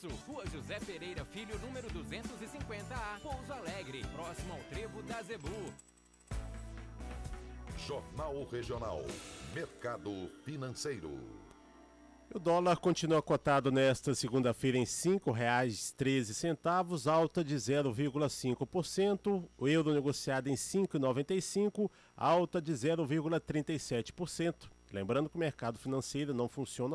endereço: Rua José Pereira Filho, número 250A, Pouso Alegre, próximo ao Trevo da Zebu. Jornal Regional. Mercado financeiro. O dólar continua cotado nesta segunda-feira em R$ 5,13, alta de 0,5%. O euro negociado em R$ 5,95, alta de 0,37%. Lembrando que o mercado financeiro não funciona